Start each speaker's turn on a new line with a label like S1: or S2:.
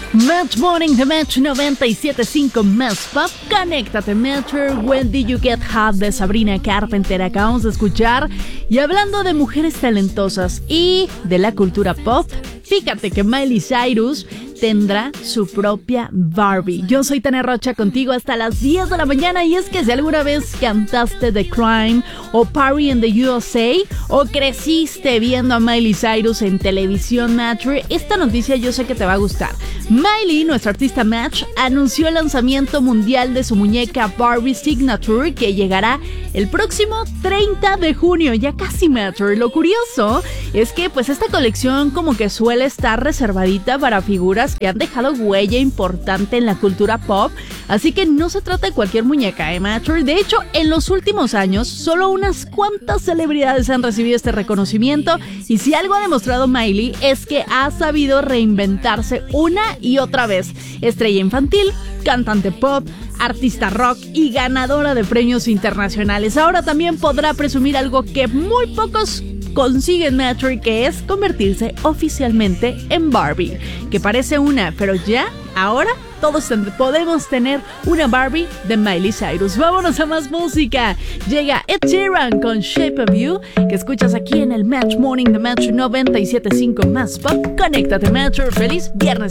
S1: Match Morning de Match 97.5 Más Pop. Conéctate, Matcher. When Did You Get Hot de Sabrina Carpenter acabamos de escuchar. Y hablando de mujeres talentosas y de la cultura pop, fíjate que Miley Cyrus tendrá su propia Barbie. Yo soy Tania Rocha, contigo hasta las 10 de la mañana. Y es que si alguna vez cantaste The Crime o Party in the USA o creciste viendo a Miley Cyrus en televisión, Matcher, esta noticia yo sé que te va a gustar. Miley, nuestra artista Match, anunció el lanzamiento mundial de su muñeca Barbie Signature, que llegará el próximo 30 de junio, ya casi, Matcher. Lo curioso es que pues esta colección como que suele estar reservadita para figuras que han dejado huella importante en la cultura pop, así que no se trata de cualquier muñeca, Matcher. De hecho, en los últimos años, solo unas cuantas celebridades han recibido este reconocimiento, y si algo ha demostrado Miley es que ha sabido reinventarse una y otra vez. Estrella infantil, cantante pop, artista rock y ganadora de premios internacionales. Ahora también podrá presumir algo que muy pocos consiguen, Matcher, que es convertirse oficialmente en Barbie, que parece una, pero ya, ahora todos podemos tener una Barbie de Miley Cyrus. Vámonos a más música. Llega Ed Sheeran con Shape of You, que escuchas aquí en el Match Morning de Match 97.5 Más Pop. Conéctate, Matcher. Feliz viernes.